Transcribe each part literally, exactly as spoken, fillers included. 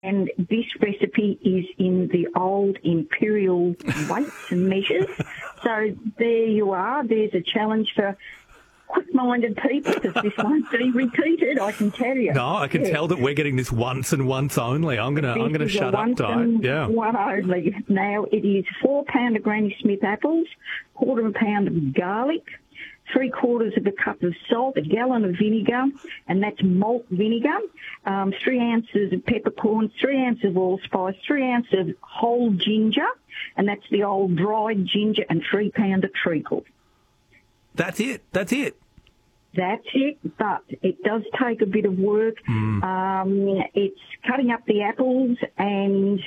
And this recipe is in the old imperial weights and measures. So there you are. There's a challenge for quick-minded people, because this won't be repeated, I can tell you. No, I can yeah. tell that we're getting this once and once only. I'm gonna, this I'm gonna shut up, Di. Yeah. One only. Now it is four pound of Granny Smith apples, quarter of a pound of garlic, three quarters of a cup of salt, a gallon of vinegar, and that's malt vinegar, um, three ounces of peppercorns, three ounces of allspice, three ounces of whole ginger, and that's the old dried ginger, and three pound of treacle. That's it. That's it. That's it, but it does take a bit of work. Mm. Um, it's cutting up the apples and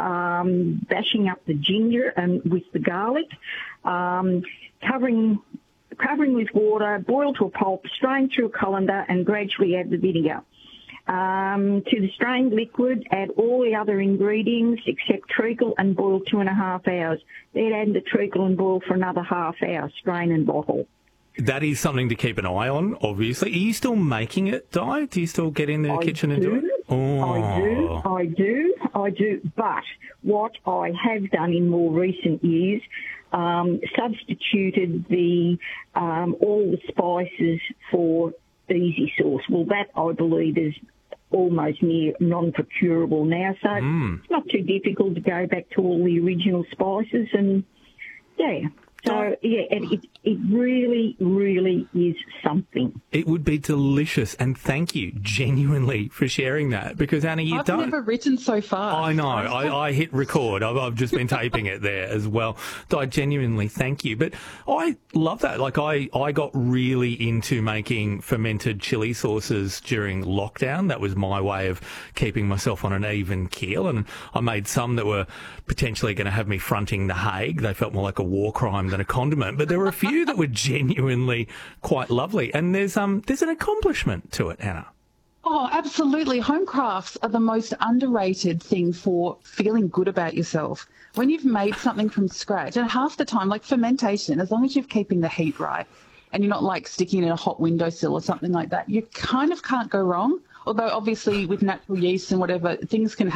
um, bashing up the ginger and with the garlic, um, covering covering with water, boil to a pulp, strain through a colander, and gradually add the vinegar. Um, to the strained liquid, add all the other ingredients except treacle and boil two and a half hours. Then add the treacle and boil for another half hour, strain and bottle. That is something to keep an eye on, obviously. Are you still making it, Di? Do you still get in the I kitchen and do. do it? Oh. I do, I do, I do. But what I have done in more recent years, um, substituted the um, all the spices for easy sauce. Well, that, I believe, is almost near non-procurable now. So mm. it's not too difficult to go back to all the original spices and, yeah. So, yeah, and it, it really, really is something. It would be delicious, and thank you genuinely for sharing that, because, Anna, you I've don't... I've never written so far. I know. I, I hit record. I've, I've just been taping it there as well. So I genuinely thank you. But I love that. Like, I, I got really into making fermented chili sauces during lockdown. That was my way of keeping myself on an even keel, and I made some that were potentially going to have me fronting The Hague. They felt more like a war crime than a condiment, but there were a few that were genuinely quite lovely. And there's um there's an accomplishment to it, Anna. Oh, absolutely. Home crafts are the most underrated thing for feeling good about yourself. When you've made something from scratch, and half the time, like fermentation, as long as you're keeping the heat right and you're not like sticking it in a hot windowsill or something like that, you kind of can't go wrong. Although obviously with natural yeast and whatever, things can